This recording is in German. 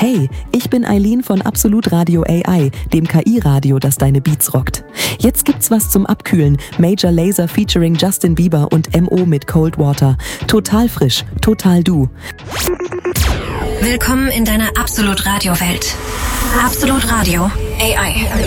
Hey, ich bin Eileen von Absolut Radio AI, dem KI-Radio, das deine Beats rockt. Jetzt gibt's was zum Abkühlen. Major Lazer featuring Justin Bieber und MO mit Cold Water. Total frisch, total du. Willkommen in deiner Absolut Radio Welt. Absolut Radio AI.